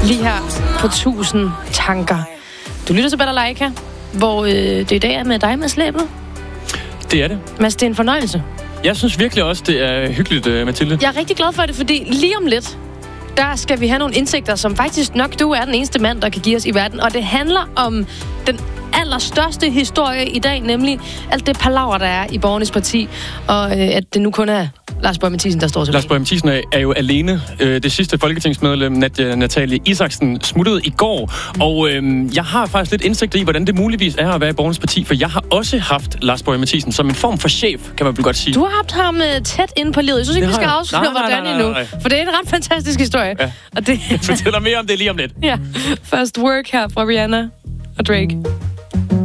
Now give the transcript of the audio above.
lige her på 1000 tanker. Du lytter til Balalaika, hvor det i dag er med dig, Mads Læbel. Det er det. Mads, det er en fornøjelse. Jeg synes virkelig også, det er hyggeligt, Mathilde. Jeg er rigtig glad for det, fordi lige om lidt, der skal vi have nogle indsigter, som faktisk nok du er den eneste mand, der kan give os i verden. Og det handler om den allerstørste historie i dag, nemlig alt det palaver, der er i Borgernes Parti, og at det nu kun er Lars Boje Mathiesen, der står tilbage. Lars Boje Mathiesen er jo alene. Det sidste folketingsmedlem, Natalie Isaksen, smuttede i går, og jeg har faktisk lidt indsigt i, hvordan det muligvis er at være i Borgernes Parti, for jeg har også haft Lars Boje Mathiesen som en form for chef, kan man vel godt sige. Du har haft ham tæt inde på livet. Jeg synes ikke, vi skal afsløre, hvordan endnu, for det er en ret fantastisk historie. Ja. Og det... Jeg fortæller mere om det lige om lidt. Ja. First Work her fra Rihanna og Drake.